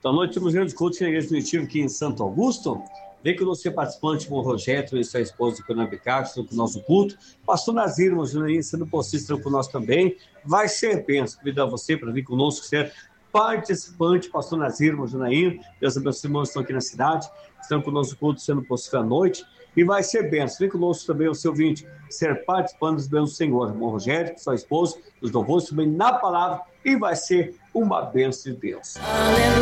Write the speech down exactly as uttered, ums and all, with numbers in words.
Então, à noite temos grandes cultos na Igreja Definitiva aqui em Santo Augusto. Vem que você participante com o Rogério e sua esposa de Conabicac, estão com o nosso culto. Pastor Nazir, irmão Junaí, sendo possível, estão conosco também. Vai ser bênção. Convidar você para vir conosco, ser participante. Pastor Nazir, irmão Junaí, Deus abençoe, os irmãos que estão aqui na cidade. Estão com o nosso culto, sendo possível à noite. E vai ser bênção. Vem conosco também o seu ouvinte, ser participando dos bênçãos do Senhor. Irmão Rogério, sua esposa, os louvores também na palavra. E vai ser uma bênção de Deus. Aleluia.